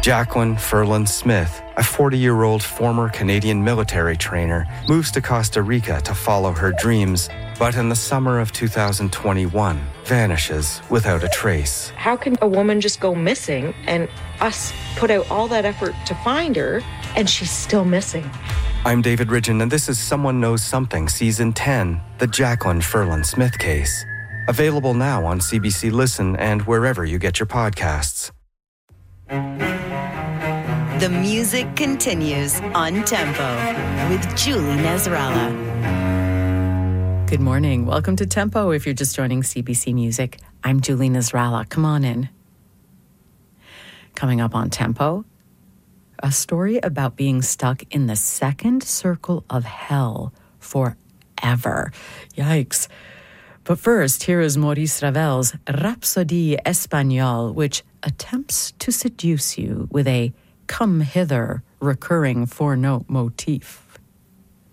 Jacqueline Ferland Smith, a 40-year-old former Canadian military trainer, moves to Costa Rica to follow her dreams, but in the summer of 2021, vanishes without a trace. How can a woman just go missing and us put out all that effort to find her and she's still missing? I'm David Ridgen, and this is Someone Knows Something, Season 10, the Jacqueline Ferland Smith case. Available now on CBC Listen and wherever you get your podcasts. The music continues on Tempo with Julie Nasrallah. Good morning. Welcome to Tempo. If you're just joining CBC Music, I'm Julie Nasrallah. Come on in. Coming up on Tempo, a story about being stuck in the second circle of hell forever. Yikes. But first, here is Maurice Ravel's Rhapsodie Espagnole, which attempts to seduce you with a come hither recurring four-note motif.